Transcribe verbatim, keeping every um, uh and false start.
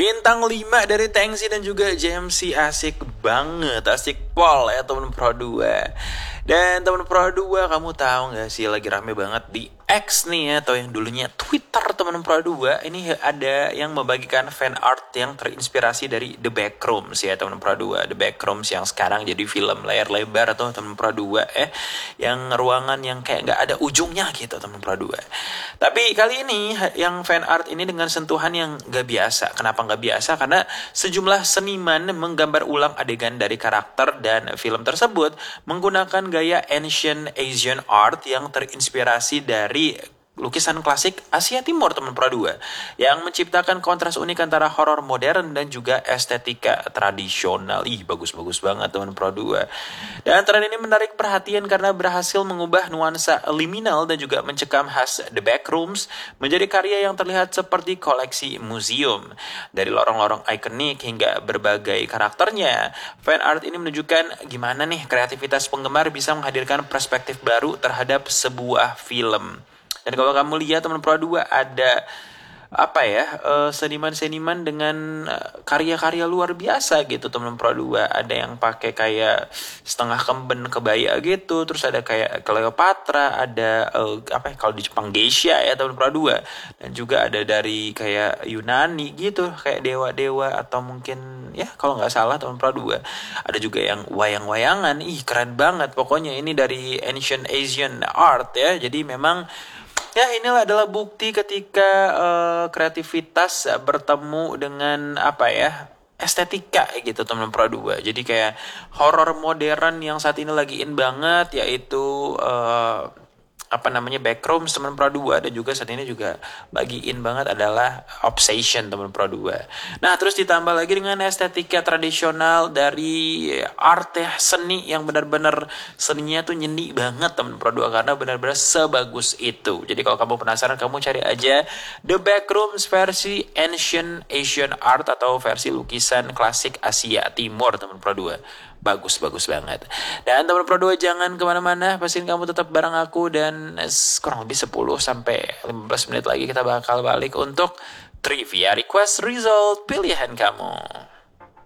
Bintang lima dari Tengsi dan juga J M C, asik banget, asik pol ya teman Pro dua. Dan teman Pro dua, kamu tahu gak sih lagi rame banget di X nih ya, atau yang dulunya Twitter teman Pro dua. Ini ada yang membagikan fan art yang terinspirasi dari The Backrooms ya teman Pro dua. The Backrooms yang sekarang jadi film layar lebar atau teman Pro dua eh yang ruangan yang kayak gak ada ujungnya gitu teman Pro dua. Tapi kali ini yang fan art ini dengan sentuhan yang gak biasa. Kenapa gak biasa? Karena sejumlah seniman menggambar ulang adegan dari karakter dan film tersebut menggunakan gaya ancient Asian art yang terinspirasi dari lukisan klasik Asia Timur teman Pro dua, yang menciptakan kontras unik antara horor modern dan juga estetika tradisional. Ih, bagus-bagus banget teman Pro dua. Dan tren ini menarik perhatian karena berhasil mengubah nuansa liminal dan juga mencekam khas The Backrooms menjadi karya yang terlihat seperti koleksi museum. Dari lorong-lorong ikonik hingga berbagai karakternya, fan art ini menunjukkan gimana nih kreativitas penggemar bisa menghadirkan perspektif baru terhadap sebuah film. Dan kalau kamu lihat teman Pro dua ada apa ya uh, seniman-seniman dengan uh, karya-karya luar biasa gitu teman Pro dua. Ada yang pakai kayak setengah kemben kebaya gitu, terus ada kayak Cleopatra, ada uh, apa ya kalau di Jepang geisha ya teman Pro dua, dan juga ada dari kayak Yunani gitu, kayak dewa-dewa atau mungkin ya kalau nggak salah teman Pro dua. Ada juga yang wayang-wayangan, ih keren banget pokoknya. Ini dari ancient Asian art ya, jadi memang ya inilah adalah bukti ketika uh, kreativitas uh, bertemu dengan apa ya estetika gitu teman Pro dua. Jadi kayak horor modern yang saat ini lagi in banget, yaitu uh, apa namanya Backrooms teman Pro dua, dan juga saat ini juga lagi in banget adalah Obsession teman Pro dua. Nah terus ditambah lagi dengan estetika tradisional dari art ya, seni yang benar-benar seninya tuh nyeni banget teman Pro dua, karena benar-benar sebagus itu. Jadi kalau kamu penasaran, kamu cari aja The Backrooms versi Ancient Asian Art atau versi lukisan klasik Asia Timur teman Pro dua. Bagus-bagus banget. Dan teman Pro dua jangan kemana-mana, pastiin kamu tetap bareng aku, dan kurang lebih sepuluh sampai lima belas menit lagi kita bakal balik untuk trivia request result pilihan kamu.